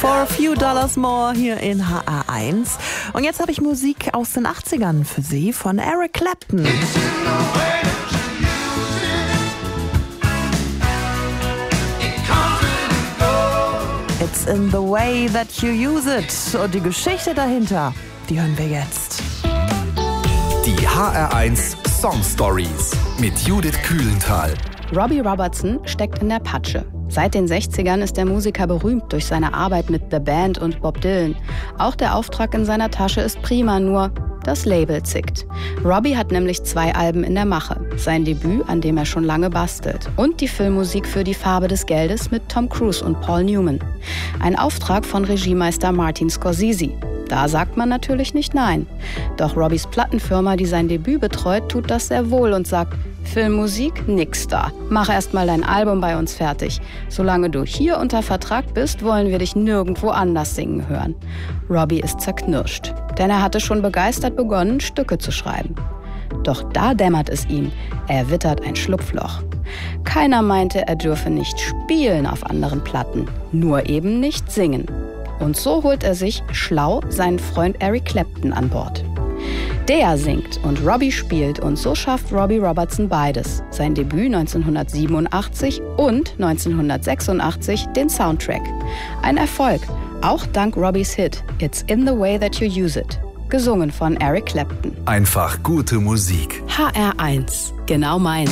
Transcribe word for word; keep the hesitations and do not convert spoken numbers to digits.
For a Few Dollars More hier in H R eins. Und jetzt habe ich Musik aus den achtzigern für Sie von Eric Clapton. It's in the way that you use it. Und die Geschichte dahinter, die hören wir jetzt. Die H R eins Song Stories mit Judith Kühlenthal. Robbie Robertson steckt in der Patsche. Seit den sechzigern ist der Musiker berühmt durch seine Arbeit mit The Band und Bob Dylan. Auch der Auftrag in seiner Tasche ist prima, nur das Label zickt. Robbie hat nämlich zwei Alben in der Mache. Sein Debüt, an dem er schon lange bastelt. Und die Filmmusik für Die Farbe des Geldes mit Tom Cruise und Paul Newman. Ein Auftrag von Regiemeister Martin Scorsese. Da sagt man natürlich nicht nein. Doch Robbies Plattenfirma, die sein Debüt betreut, tut das sehr wohl und sagt: Filmmusik, nix da. Mach erst mal dein Album bei uns fertig. Solange du hier unter Vertrag bist, wollen wir dich nirgendwo anders singen hören. Robbie ist zerknirscht, denn er hatte schon begeistert begonnen, Stücke zu schreiben. Doch da dämmert es ihm. Er wittert ein Schlupfloch. Keiner meinte, er dürfe nicht spielen auf anderen Platten, nur eben nicht singen. Und so holt er sich, schlau, seinen Freund Eric Clapton an Bord. Der singt und Robbie spielt und so schafft Robbie Robertson beides. Sein Debüt neunzehnhundertsiebenundachtzig und neunzehnhundertsechsundachtzig den Soundtrack. Ein Erfolg, auch dank Robbies Hit It's in the way that you use it. Gesungen von Eric Clapton. Einfach gute Musik. H R eins, genau meins.